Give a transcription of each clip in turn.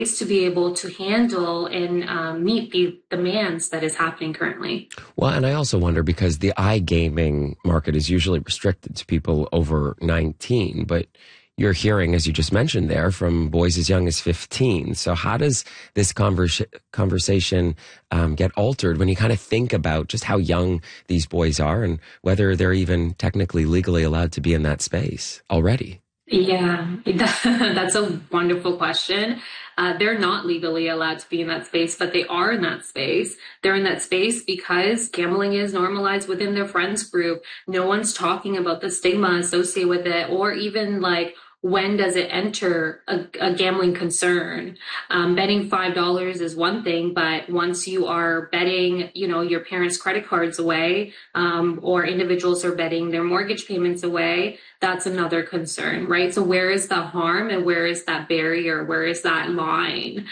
to be able to handle and meet the demands that is happening currently. Well, and I also wonder because the iGaming market is usually restricted to people over 19, but you're hearing, as you just mentioned there, from boys as young as 15. So how does this conversation get altered when you kind of think about just how young these boys are and whether they're even technically legally allowed to be in that space already? Yeah, that's a wonderful question. They're not legally allowed to be in that space, but they are in that space. They're in that space because gambling is normalized within their friends group. No one's talking about the stigma associated with it, or even like, when does it enter a gambling concern? Betting $5 is one thing, but once you are betting, your parents' credit cards away, or individuals are betting their mortgage payments away, that's another concern, right? So where is the harm and where is that barrier? Where is that line?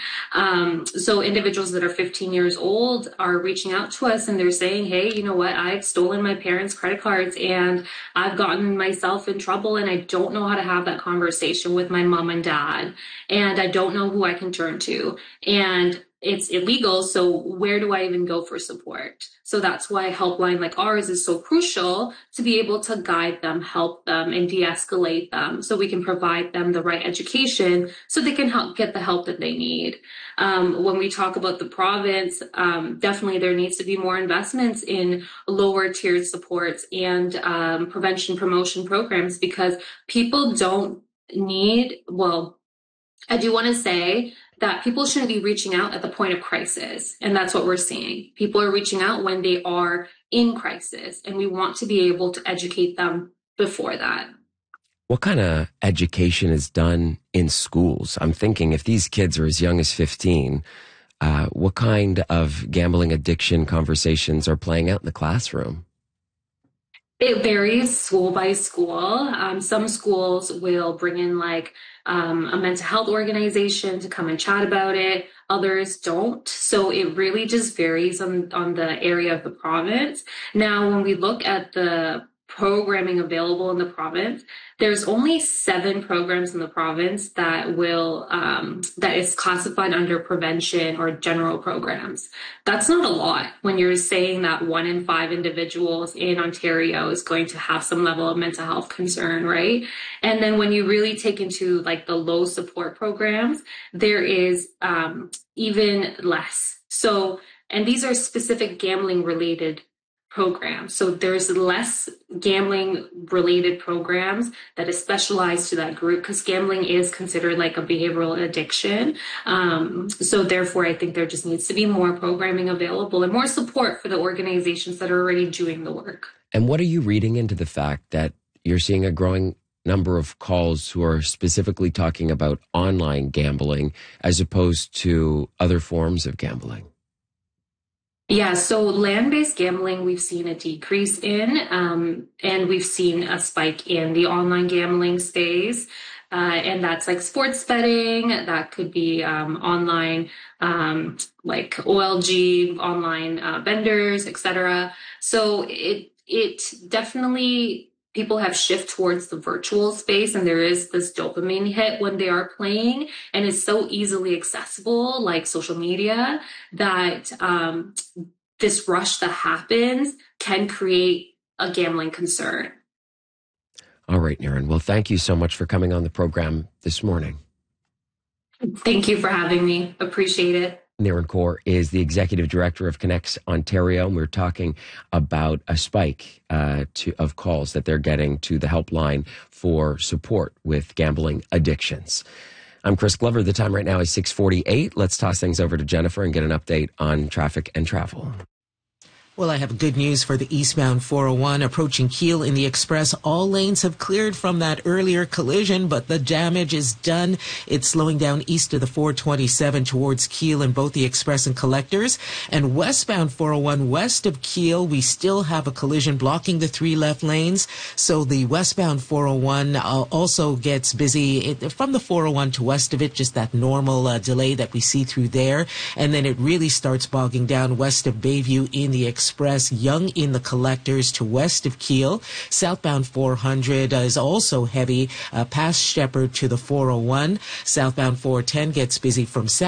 So individuals that are 15 years old are reaching out to us and they're saying, hey, you know what? I've stolen my parents' credit cards and I've gotten myself in trouble and I don't know how to have that conversation with my mom and dad. And I don't know who I can turn to. And it's illegal. So where do I even go for support? So that's why a helpline like ours is so crucial, to be able to guide them, help them, and de-escalate them so we can provide them the right education so they can get the help that they need. When we talk about the province, definitely there needs to be more investments in lower tiered supports and prevention promotion programs, because people don't need, well, I do want to say that people shouldn't be reaching out at the point of crisis. And that's what we're seeing. People are reaching out when they are in crisis, and we want to be able to educate them before that. What kind of education is done in schools? I'm thinking if these kids are as young as 15, what kind of gambling addiction conversations are playing out in the classroom? It varies school by school. Some schools will bring in like a mental health organization to come and chat about it. Others don't. So it really just varies on the area of the province. Now, when we look at the programming available in the province, there's only 7 programs in the province that will that is classified under prevention or general programs. That's not a lot when you're saying that 1 in 5 individuals in Ontario is going to have some level of mental health concern, right? And then when you really take into like the low support programs, there is even less. So, and these are specific gambling related programs. So there's less gambling related programs that is specialized to that group, because gambling is considered like a behavioral addiction. So therefore, I think there just needs to be more programming available and more support for the organizations that are already doing the work. And what are you reading into the fact that you're seeing a growing number of calls who are specifically talking about online gambling as opposed to other forms of gambling? Yeah, so land-based gambling, we've seen a decrease in, and we've seen a spike in the online gambling space. And that's like sports betting, that could be online, like OLG, online vendors, etc. So it definitely, people have shifted towards the virtual space, and there is this dopamine hit when they are playing, and it's so easily accessible, like social media, that this rush that happens can create a gambling concern. All right, Niren. Well, thank you so much for coming on the program this morning. Thank you for having me. Appreciate it. Niren Kaur is the executive director of Connects Ontario, and we're talking about a spike of calls that they're getting to the helpline for support with gambling addictions. I'm Chris Glover. The time right now is 6:48. Let's toss things over to Jennifer and get an update on traffic and travel. Well, I have good news for the eastbound 401 approaching Kiel in the Express. All lanes have cleared from that earlier collision, but the damage is done. It's slowing down east of the 427 towards Kiel in both the Express and Collectors. And westbound 401 west of Kiel, we still have a collision blocking the 3 left lanes. So the westbound 401 also gets busy from the 401 to west of it, just that normal delay that we see through there. And then it really starts bogging down west of Bayview in the Express. Express, Yonge in the Collectors to west of Keele. Southbound 400 is also heavy past Shepherd to the 401. Southbound 410 gets busy from